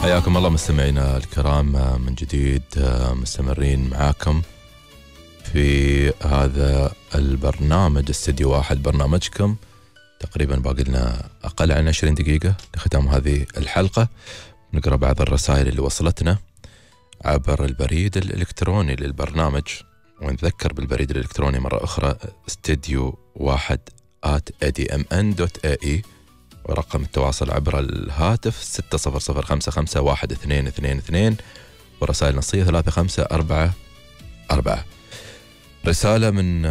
حياكم الله مستمعينا الكرام من جديد، مستمرين معاكم في هذا البرنامج استديو واحد، برنامجكم. تقريبا باقي لنا أقل عن 20 دقيقة لختام هذه الحلقة. نقرأ بعض الرسائل اللي وصلتنا عبر البريد الإلكتروني للبرنامج، ونذكر بالبريد الإلكتروني مرة أخرى استديو واحد @admn.ae، ورقم التواصل عبر الهاتف 600551222، ورسائل نصية 3544. رسالة من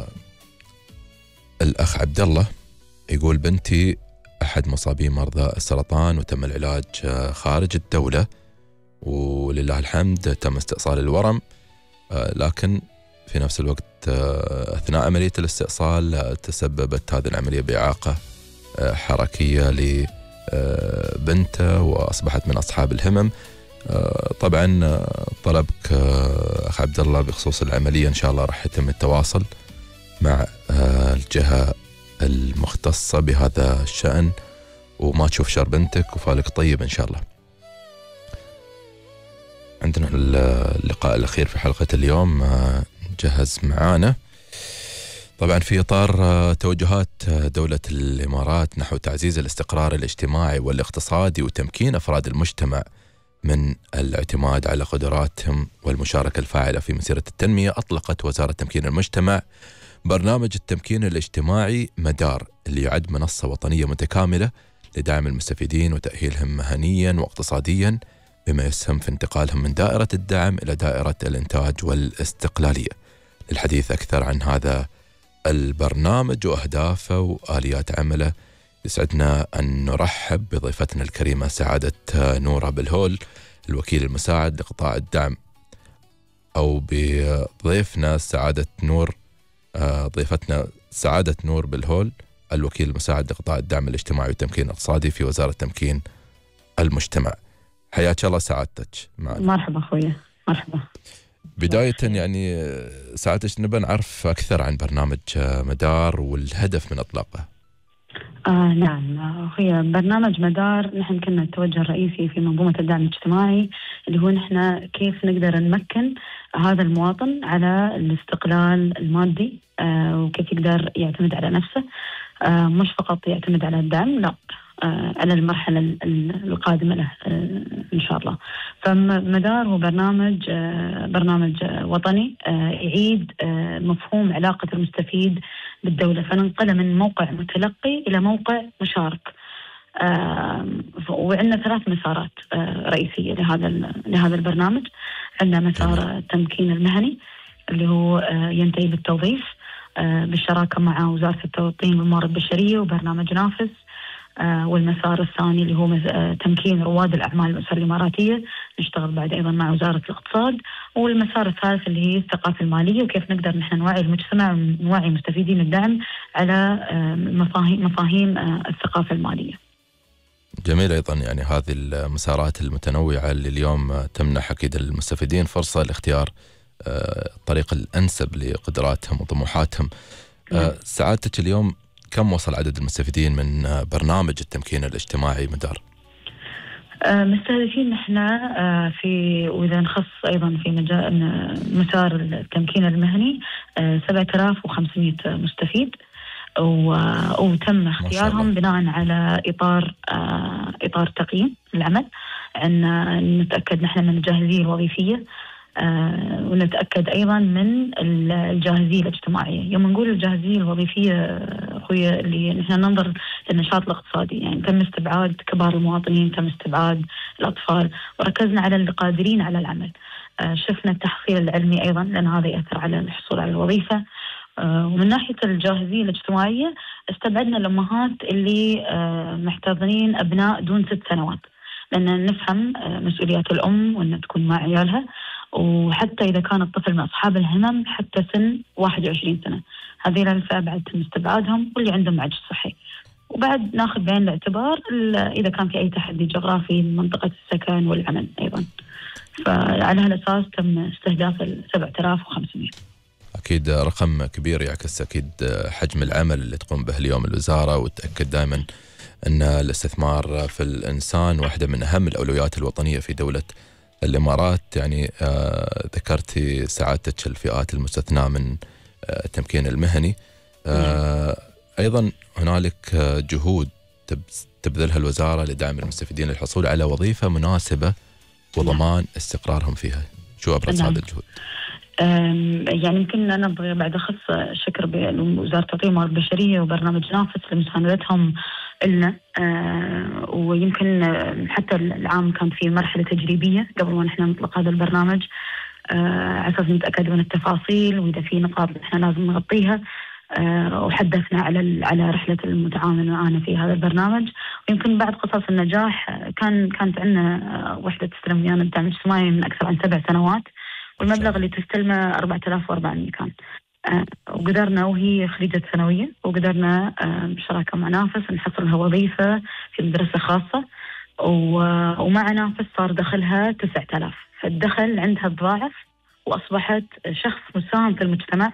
الأخ عبد الله يقول: بنتي أحد مصابين مرضى السرطان وتم العلاج خارج الدولة، ولله الحمد تم استئصال الورم، لكن في نفس الوقت أثناء عملية الاستئصال تسببت هذه العملية بإعاقة حركية لبنته، وأصبحت من أصحاب الهمم. طبعا طلبك أخ عبد الله بخصوص العملية إن شاء الله راح يتم التواصل مع الجهة المختصة بهذا الشأن، وما تشوف شر بنتك وفالك طيب إن شاء الله. عندنا اللقاء الأخير في حلقة اليوم جهز معانا، طبعا في إطار توجهات دولة الإمارات نحو تعزيز الاستقرار الاجتماعي والاقتصادي وتمكين أفراد المجتمع من الاعتماد على قدراتهم والمشاركة الفاعلة في مسيرة التنمية. أطلقت وزارة تمكين المجتمع برنامج التمكين الاجتماعي مدار، اللي يعد منصة وطنية متكاملة لدعم المستفيدين وتأهيلهم مهنيا واقتصاديا، بما يسهم في انتقالهم من دائرة الدعم إلى دائرة الإنتاج والاستقلالية. للحديث أكثر عن هذا البرنامج وأهدافه وآليات عمله، يسعدنا أن نرحب بضيفتنا الكريمة سعادة نور بالهول، الوكيل المساعد لقطاع الدعم، أو بضيفنا سعادة نور، ضيفتنا سعادة نور بالهول، الوكيل المساعد لقطاع الدعم الاجتماعي والتمكين الاقتصادي في وزارة تمكين المجتمع. حياك الله سعادتك معنا. مرحبا أخويا، مرحبا. بداية يعني سعادتك نبى نعرف أكثر عن برنامج مدار والهدف من إطلاقه. نعم أخويا، برنامج مدار نحن كنا التوجه الرئيسي في منظومة الدعم الاجتماعي اللي هو نحن كيف نقدر نمكن هذا المواطن على الاستقلال المادي، وكيف يقدر يعتمد على نفسه، مش فقط يعتمد على الدعم، لا على المرحلة القادمة له إن شاء الله. فمدار هو برنامج وطني يعيد مفهوم علاقة المستفيد بالدولة، فننقله من موقع متلقي إلى موقع مشارك. وعندنا 3 مسارات رئيسية لهذا البرنامج. عندنا مسار التمكين المهني اللي هو ينتهي بالتوظيف بالشراكة مع وزارة التوطين والموارد البشرية وبرنامج نافذ. والمسار الثاني اللي هو تمكين رواد الأعمال الأسر الإماراتية، نشتغل بعد أيضا مع وزارة الاقتصاد. والمسار الثالث اللي هي الثقافة المالية، وكيف نقدر نحن نوعي المجتمع ونوعي مستفيدين الدعم على مفاهيم الثقافة المالية. جميل. أيضا يعني هذه المسارات المتنوعة اللي اليوم تمنح أكيد المستفيدين فرصة لاختيار الطريق الأنسب لقدراتهم وطموحاتهم. سعادتك اليوم كم وصل عدد المستفيدين من برنامج التمكين الاجتماعي مدار؟ مستهدفين نحن وإذا نخص أيضا في مسار التمكين المهني 7500 مستفيد، وتم اختيارهم بناء على إطار تقييم العمل، أن نتأكد نحن من الجاهزية الوظيفية، ونتأكد أيضا من الجاهزية الاجتماعية. يوم نقول الجاهزية الوظيفية أخويا، اللي نحن ننظر للنشاط الاقتصادي، يعني تم استبعاد كبار المواطنين، تم استبعاد الأطفال، وركزنا على القادرين على العمل. شفنا التحصيل العلمي أيضا، لأن هذا يأثر على الحصول على الوظيفة. ومن ناحية الجاهزية الاجتماعية استبعدنا الأمهات اللي محتضنين أبناء دون 6 سنوات، لأن نفهم مسؤوليات الأم وأن تكون مع عيالها، وحتى إذا كان الطفل من أصحاب الهمم حتى سن 21 سنة، هذه الفئة بعد تم استبعادهم، واللي عندهم عجز صحي. وبعد ناخذ بعين الاعتبار إذا كان في أي تحدي جغرافي لمنطقة السكن والعمل أيضا. فعلى هالأساس تم استهداف 7500. أكيد رقم كبير يعكس أكيد حجم العمل اللي تقوم به اليوم الوزارة، وتأكد دائما أن الاستثمار في الإنسان واحدة من أهم الأولويات الوطنية في دولة الإمارات. يعني ذكرتي سعادتك الفئات المستثناة من التمكين المهني. أيضا هنالك جهود تبذلها الوزارة لدعم المستفيدين للحصول على وظيفة مناسبة وضمان استقرارهم فيها. شو أبرز هذه الجهود؟ يعني يمكن أنا أبغى بعد أخص شكر بوزارة التطوير الموارد البشرية وبرنامج نافس لمساندتهم لنا. ويمكن حتى العام كان في مرحلة تجريبية قبل ما نحن نطلق هذا البرنامج، على أساس نتأكد من التفاصيل وإذا في نقاط نحن لازم نغطيها. وحدثنا على رحلة المتعامل معنا في هذا البرنامج. ويمكن بعد قصص النجاح كانت عندنا وحدة تستلم ويانا الدعم الاجتماعي من أكثر عن 7 سنوات، والمبلغ اللي تستلمه 4400 كان. وقدرنا وهي خريجة ثانوية، وقدرنا بشراكة مع نافس نحصل لها وظيفة في مدرسة خاصة، ومع نافس صار دخلها 9000، فالدخل عندها تضاعف وأصبحت شخص مساهم في المجتمع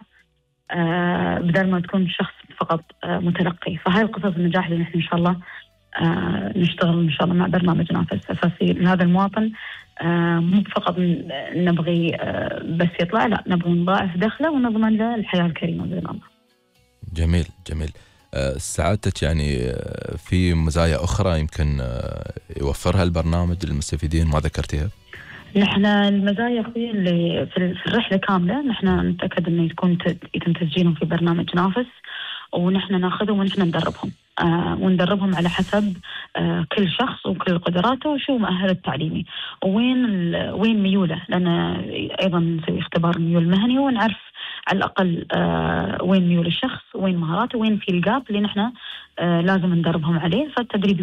بدل ما تكون شخص فقط متلقي. فهاي قصص النجاح اللي نحن إن شاء الله نشتغل إن شاء الله مع برنامج نافس أساسي لهذا المواطن. مو فقط نبغي بس يطلع، لا، نبغي نضاعف دخله ونضمن له الحياة الكريمة بإذن الله. جميل جميل. سعادتك يعني في مزايا أخرى يمكن يوفرها البرنامج للمستفيدين ما ذكرتيها؟ نحن المزايا أخوي اللي في الرحلة كاملة نحن نتأكد أنه يتم تسجيلهم في برنامج نافس، ونحن ناخذهم ونحن ندربهم وندربهم على حسب كل شخص وكل قدراته وشو مؤهله التعليمي وين ميوله، لأن أيضا نسوي اختبار ميول مهني ونعرف على الأقل وين ميول الشخص، وين مهاراته، وين في الجاب اللي نحن لازم ندربهم عليه. فالتدريب